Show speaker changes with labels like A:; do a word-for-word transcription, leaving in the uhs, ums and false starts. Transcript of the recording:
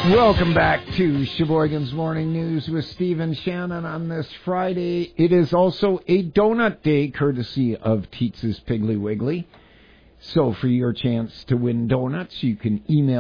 A: Welcome back to Sheboygan's Morning News with Steve and Shannon on this Friday. It is also a donut day courtesy of Teetz's Piggly Wiggly. So for your chance to win donuts, you can email